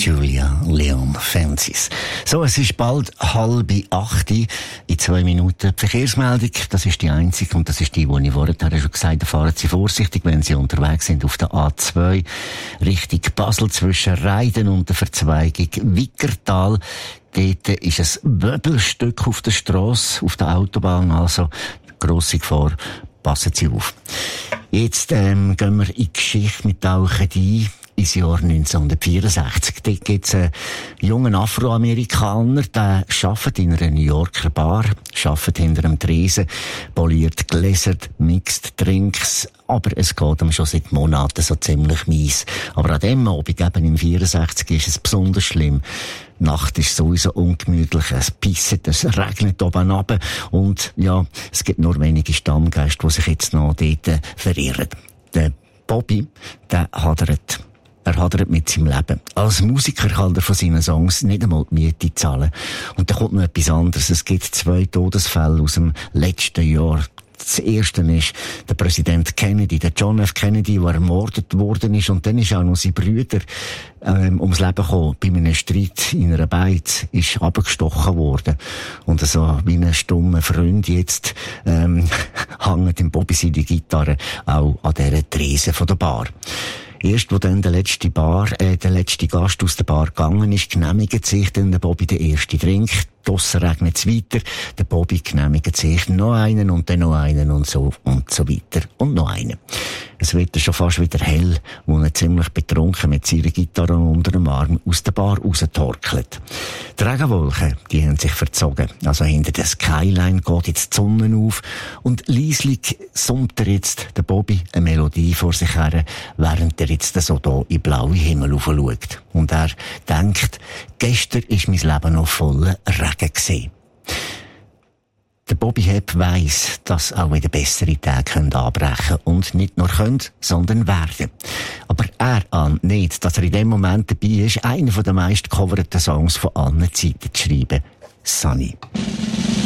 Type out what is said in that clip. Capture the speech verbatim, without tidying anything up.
Julia Leon Fences. So, es ist bald halb acht. In zwei Minuten die Verkehrsmeldung. Das ist die einzige und das ist die, die ich vorher schon gesagt habe. Fahren Sie vorsichtig, wenn Sie unterwegs sind auf der A zwei Richtung Basel zwischen Reiden und der Verzweigung Wickertal. Dort ist ein Wöbelstück auf der Strasse, auf der Autobahn, also grosse Gefahr. Passen Sie auf. Jetzt ähm, gehen wir in die Geschichte mit Tauchen ein. Ins Jahr neunzehnhundertvierundsechzig. Dort gibt es einen jungen Afroamerikaner, der arbeitet in einer New Yorker Bar, arbeitet hinter einem Tresen, poliert Gläser, mixt Drinks, aber es geht ihm schon seit Monaten so ziemlich mies. Aber an dem Abend, eben im vierundsechzig, ist es besonders schlimm. Die Nacht ist sowieso ungemütlich, es pisset, es regnet oben runter und ja, es gibt nur wenige Stammgäste, die sich jetzt noch dort verirren. Der Bobby, der hadert. Er hadert mit seinem Leben. Als Musiker kann er von seinen Songs nicht einmal die Miete zahlen. Und da kommt noch etwas anderes. Es gibt zwei Todesfälle aus dem letzten Jahr. Das erste ist der Präsident Kennedy, der John F. Kennedy, der ermordet worden ist. Und dann ist auch noch sein Bruder ähm, ums Leben gekommen. Bei einem Streit in einer Beiz ist abgestochen worden. Und so wie ein stummer Freund jetzt ähm, hängt im Bobby seine Gitarre auch an dieser Trese von der Bar. Erst, wo dann der letzte Bar, äh, der letzte Gast aus der Bar gegangen ist, genehmigt sich dann der Bobby den ersten Drink. Draussen regnet es weiter. Der Bobby genehmigt sich noch einen und dann noch einen und so und so weiter und noch einen. Es wird schon fast wieder hell, wo er ziemlich betrunken mit seiner Gitarre unter dem Arm aus der Bar raustorkelt. Die Regenwolken, die haben sich verzogen. Also hinter der Skyline geht jetzt die Sonne auf und leislich summt er jetzt, der Bobby, eine Melodie vor sich her, während er jetzt so da in den blauen Himmel schaut. Und er denkt, gestern ist mein Leben noch voller Regen gewesen. Der Bobby Hebb weiss, dass auch wieder bessere Tage anbrechen können und nicht nur können, sondern werden. Aber er ahnt nicht, dass er in dem Moment dabei ist, einen der meist gecoverten Songs von allen Zeiten zu schreiben. Sunny.